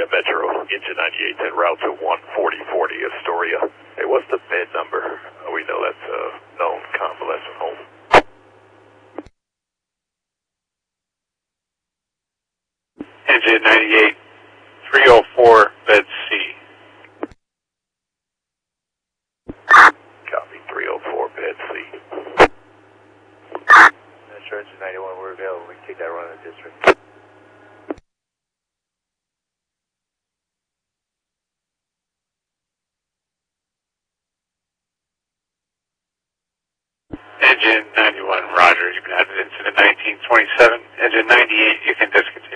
Yeah, Metro, engine 98, en route to 14040 Astoria. Hey, what's the bed number? We know that's a known convalescent home. Engine 98, 304, bed C. Copy, 304, bed C. Metro engine 91, we're available. We can take that run in the district. Engine 91, roger. You've been added into the 1927. Engine 98, you can discontinue.